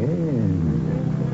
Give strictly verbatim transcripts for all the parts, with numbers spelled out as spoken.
in.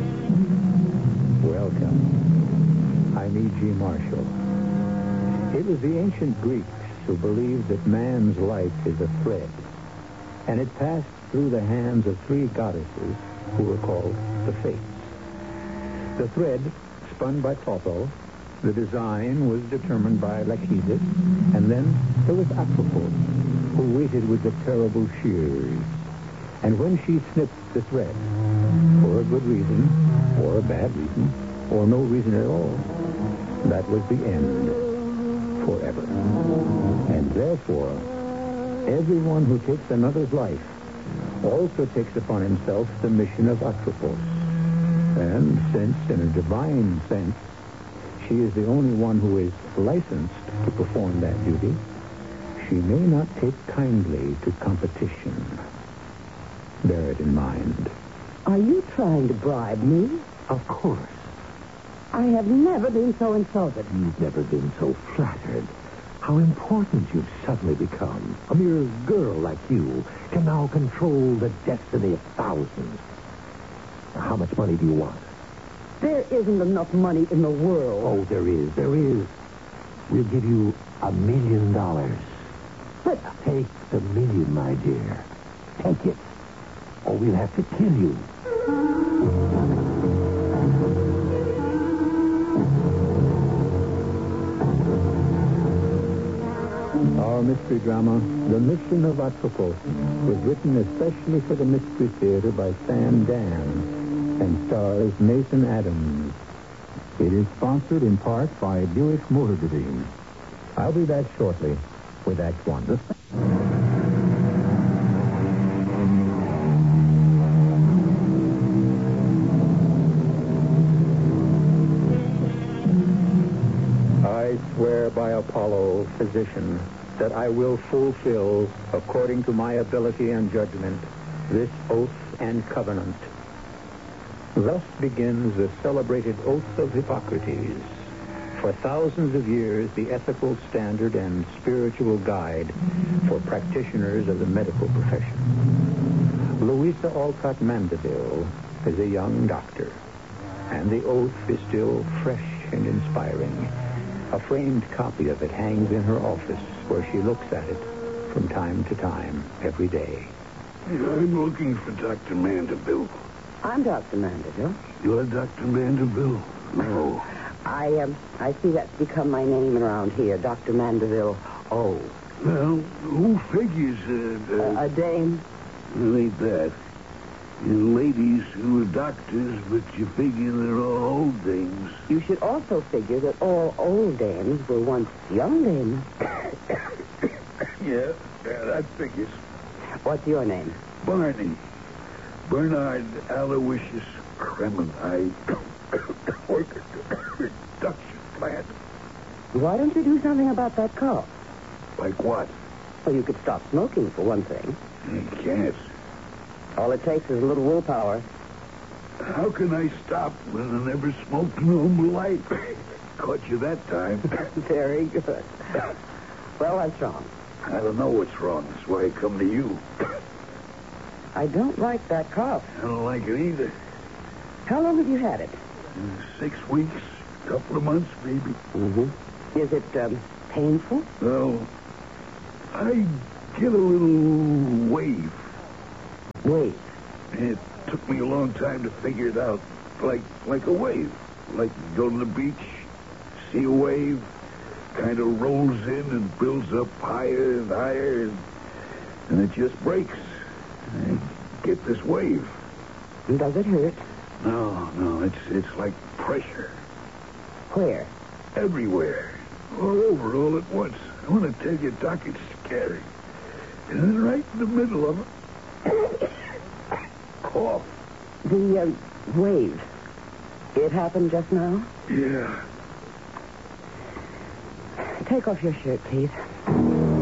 Welcome. I'm E G. Marshall. It was the ancient Greeks who believed that man's life is a thread, and it passed through the hands of three goddesses who were called the Fates. The thread, spun by Clotho, the design was determined by Lachesis, and then there was Atropos, who waited with the terrible shears. And when she snipped the thread, for a good reason, or a bad reason, or no reason at all, that was the end, forever. And therefore, everyone who takes another's life also takes upon himself the mission of Atropos. And since, in a divine sense, she is the only one who is licensed to perform that duty, she may not take kindly to competition. Bear it in mind. Are you trying to bribe me? Of course. I have never been so insulted. You've never been so flattered. How important you've suddenly become. A mere girl like you can now control the destiny of thousands. Now, how much money do you want? There isn't enough money in the world. Oh, there is, there is. We'll give you a million dollars. But Take the million, my dear. Take it, or we'll have to kill you. Our mystery drama, The Mission of Atropos, was written especially for the Mystery Theater by Sam Dan and stars Nathan Adams. It is sponsored in part by Buick Motor Division. I'll be back shortly with Act One. I swear by Apollo, physician, that I will fulfill, according to my ability and judgment, this oath and covenant. Thus begins the celebrated Oath of Hippocrates, for thousands of years the ethical standard and spiritual guide for practitioners of the medical profession. Louisa Alcott Mandeville is a young doctor, and the oath is still fresh and inspiring. A framed copy of it hangs in her office, where she looks at it from time to time, every day. I'm looking for Doctor Mandeville. I'm Doctor Mandeville. You're Doctor Mandeville? No. I um, I see that's become my name around here, Doctor Mandeville. Oh, Well, who figures uh, uh, uh, a dame. it ain't that. You ladies who are doctors, but you figure they're all old dames. You should also figure that all old dames were once young dames. Yeah, yeah, that figures. What's your name? Barney. Bernard Aloysius Kremen. I work at the reduction plant. Why don't you do something about that cough? Like what? Well, you could stop smoking, for one thing. You can't. All it takes is a little willpower. How can I stop when I never smoked in all my life? Caught you that time. Very good. Well, what's wrong? I don't know what's wrong. That's why I come to you. I don't like that cough. I don't like it either. How long have you had it? Six weeks, couple of months, maybe. Mm-hmm. Is it um, painful? Well, I get a little wave. Wait. It took me a long time to figure it out. Like like a wave. Like you go to the beach, see a wave, kind of rolls in and builds up higher and higher, and, and it just breaks. I get this wave. Does it hurt? No, no, it's it's like pressure. Where? Everywhere. All over, all at once. I want to tell you, Doc, it's scary. And then right in the middle of it, cough. The uh, wave. It happened just now? Yeah. Take off your shirt, please. Uh,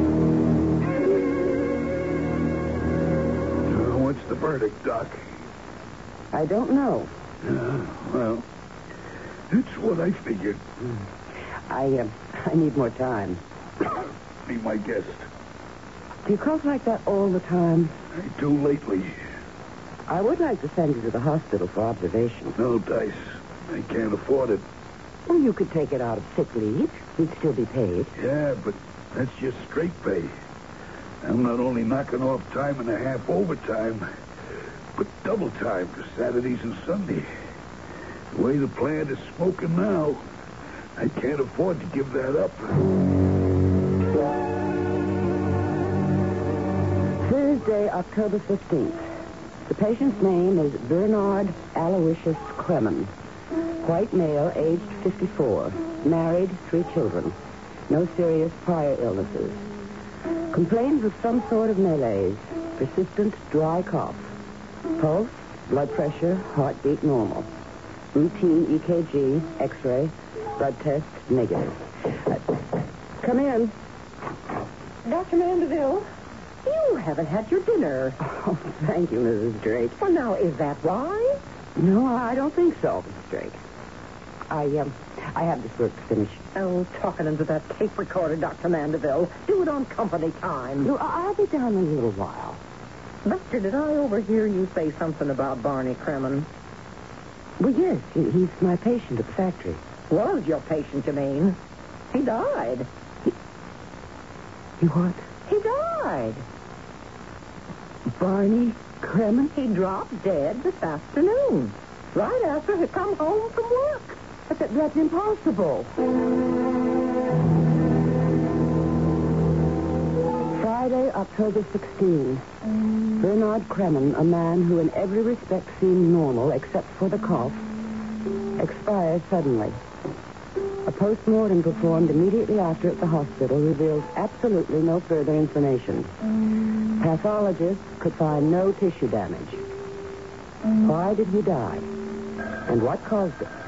what's the verdict, Doc? I don't know. Yeah, well, it's what I figured. I, uh, I need more time. Be my guest. Do you cough like that all the time? I do lately. I would like to send you to the hospital for observation. No, Dice. I can't afford it. Well, you could take it out of sick leave. You'd still be paid. Yeah, but that's just straight pay. I'm not only knocking off time and a half overtime, but double time for Saturdays and Sundays. The way the plant is smoking now, I can't afford to give that up. Thursday, October fifteenth. The patient's name is Bernard Aloysius Kremen. White male, aged fifty-four. Married, three children. No serious prior illnesses. Complains of some sort of malaise. Persistent dry cough. Pulse, blood pressure, heartbeat normal. Routine E K G, X-ray, blood test negative. Uh, come in. Doctor Mandeville, you haven't had your dinner. Oh, thank you, Missus Drake. Well, now, is that why? No, I don't think so, Missus Drake. I, um, I have this work to finish. Oh, talking into that tape recorder, Doctor Mandeville. Do it on company time. No, I- I'll be down in a little while. Buster, did I overhear you say something about Barney Kremen? Well, yes, he- he's my patient at the factory. Was your patient, you mean? He died. He what? He died. Barney Kremen? He dropped dead this afternoon, right after he come home from work. But that, that's impossible. Friday, October sixteenth. Bernard Kremen, a man who in every respect seemed normal except for the cough, expired suddenly. A post-mortem performed immediately after at the hospital reveals absolutely no further information. Pathologists could find no tissue damage. Why did he die? And what caused it?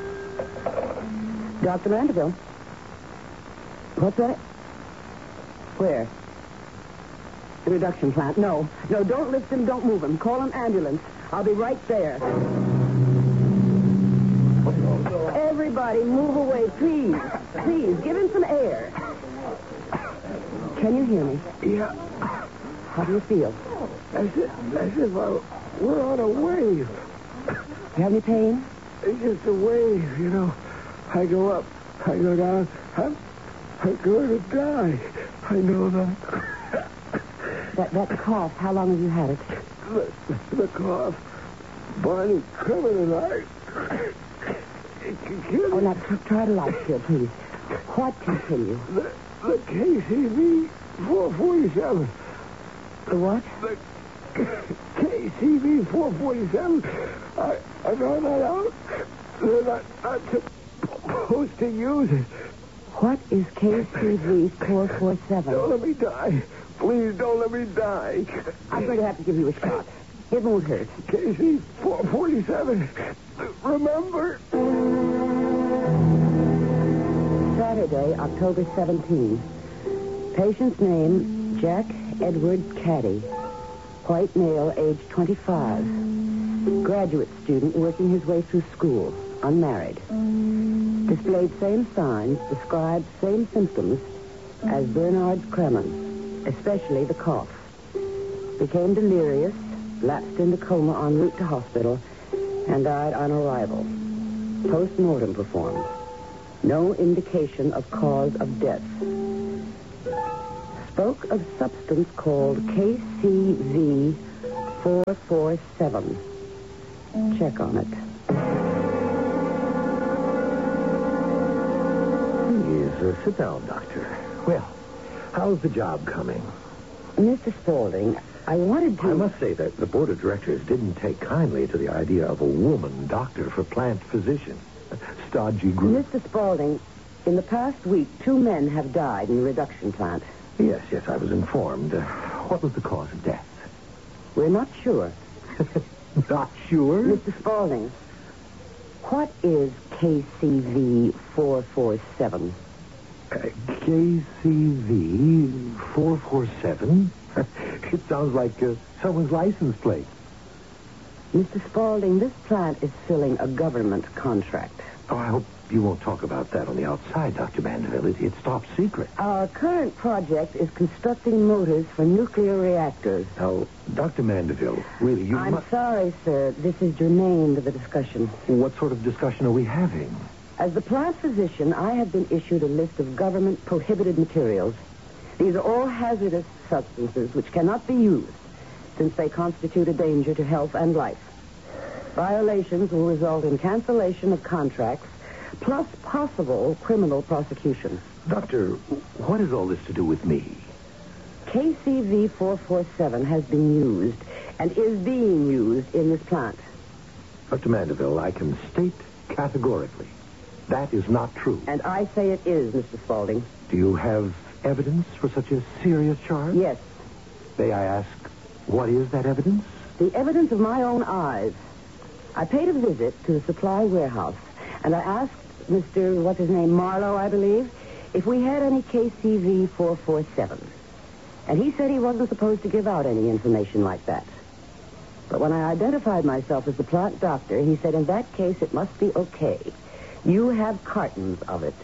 Doctor Mandeville? What's that? Where? The reduction plant. No. No, don't lift him. Don't move him. Call an ambulance. I'll be right there. Everybody move away, please. Please, give him some air. Can you hear me? Yeah. How do you feel? As if, as if I, we're on a wave. You have any pain? It's just a wave, you know. I go up, I go down. I'm, I'm going to die. I know that. That that cough, how long have you had it? The, the cough. Barney Kremen and I. Oh, now, t- try to lie still, please. What continue? The, the K C V four forty-seven. The what? The K C V four forty-seven. I, I found that out. They're not, not supposed to use it. What is K C V four forty-seven? Don't let me die. Please don't let me die. I'm going to have to give you a shot. It won't hurt. K C four forty-seven. Remember? Saturday, October seventeenth. Patient's name, Jack Edward Caddy. White male, age twenty-five. Graduate student working his way through school. Unmarried. Displayed same signs, described same symptoms as Bernard Kremen, especially the cough. Became delirious, lapsed into coma en route to hospital, and died on arrival. Post-mortem performed. No indication of cause of death. Spoke of substance called K C V four forty-seven. Check on it. Please, uh, sit down, Doctor. Well, how's the job coming? Mister Spaulding, I wanted to... I must say that the board of directors didn't take kindly to the idea of a woman doctor for plant physician. Stodgy group. Mister Spaulding, in the past week, two men have died in the reduction plant. Yes, yes, I was informed. Uh, what was the cause of death? We're not sure. Not sure? Mister Spaulding, what is K C V four forty-seven? Uh, K C V four forty-seven? It sounds like uh, someone's license plate. Mister Spaulding, this plant is filling a government contract. Oh, I hope you won't talk about that on the outside, Doctor Mandeville. It, it's top secret. Our current project is constructing motors for nuclear reactors. Now, Doctor Mandeville, really, you I'm must... sorry, sir. This is germane to the discussion. What sort of discussion are we having? As the plant physician, I have been issued a list of government prohibited materials. These are all hazardous substances which cannot be used since they constitute a danger to health and life. Violations will result in cancellation of contracts plus possible criminal prosecution. Doctor, what has all this to do with me? K C V four forty-seven has been used and is being used in this plant. Doctor Mandeville, I can state categorically that is not true. And I say it is, Mister Spaulding. Do you have evidence for such a serious charge? Yes. May I ask, what is that evidence? The evidence of my own eyes. I paid a visit to the supply warehouse, and I asked Mister what's his name, Marlowe, I believe, if we had any K C V four forty-seven. And he said he wasn't supposed to give out any information like that. But when I identified myself as the plant doctor, he said in that case it must be okay. You have cartons of it.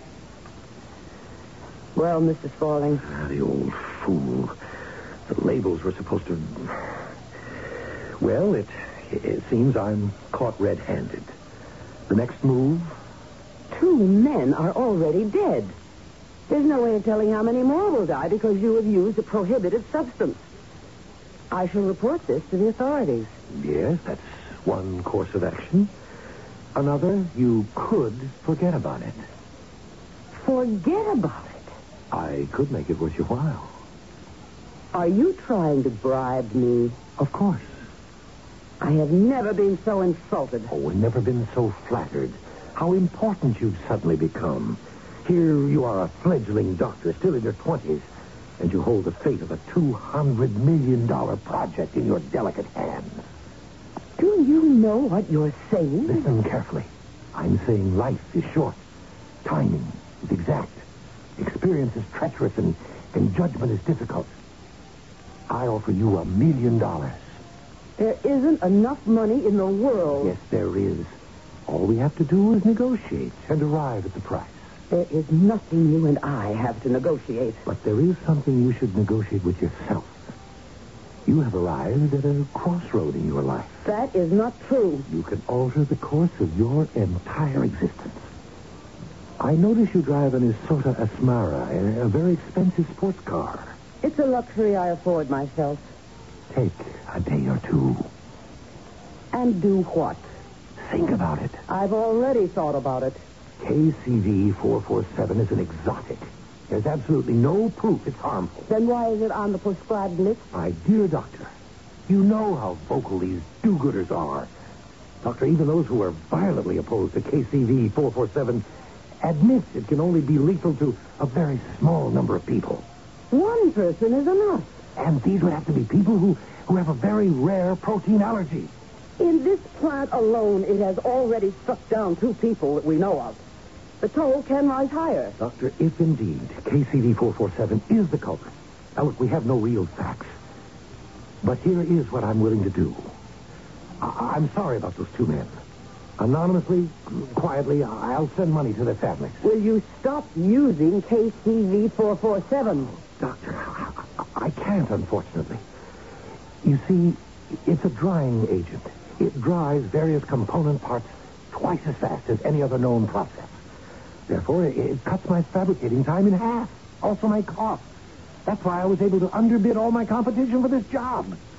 Well, Mister Spaulding. Ah, the old fool. The labels were supposed to... Well, it, it seems I'm caught red-handed. The next move? Two men are already dead. There's no way of telling how many more will die because you have used a prohibited substance. I shall report this to the authorities. Yes, that's one course of action. Another, you could forget about it. Forget about it? I could make it worth your while. Are you trying to bribe me? Of course. I have never been so insulted. Oh, we've never been so flattered. How important you've suddenly become. Here you are, a fledgling doctor, still in your twenties, and you hold the fate of a two hundred million dollars project in your delicate hands. Do you know what you're saying? Listen carefully. I'm saying life is short. Timing is exact. Experience is treacherous, and, and judgment is difficult. I offer you a million dollars. There isn't enough money in the world. Yes, there is. All we have to do is negotiate and arrive at the price. There is nothing you and I have to negotiate. But there is something you should negotiate with yourself. You have arrived at a crossroad in your life. That is not true. You can alter the course of your entire existence. I notice you drive an Isota Asmara, a, a very expensive sports car. It's a luxury I afford myself. Take a day or two. And do what? Think about it. I've already thought about it. K C V four forty-seven is an exotic. There's absolutely no proof it's harmful. Then why is it on the prescribed list? My dear doctor, you know how vocal these do-gooders are. Doctor, even those who are violently opposed to K C V four forty-seven admit it can only be lethal to a very small number of people. One person is enough. And these would have to be people who, who have a very rare protein allergy. In this plant alone, it has already struck down two people that we know of. The toll can rise higher. Doctor, if indeed K C V four forty-seven is the culprit, now look, we have no real facts. But here is what I'm willing to do. I- I'm sorry about those two men. Anonymously, quietly, I'll send money to their families. Will you stop using K C V four forty-seven? Doctor, I, I can't, unfortunately. You see, it's a drying agent. It dries various component parts twice as fast as any other known process. Therefore, it, it cuts my fabricating time in half. Also my cost. That's why I was able to underbid all my competition for this job.